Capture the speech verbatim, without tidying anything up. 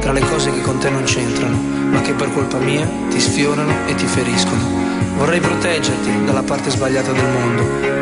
tra le cose che con te non c'entrano, ma che per colpa mia ti sfiorano e ti feriscono. Vorrei proteggerti dalla parte sbagliata del mondo,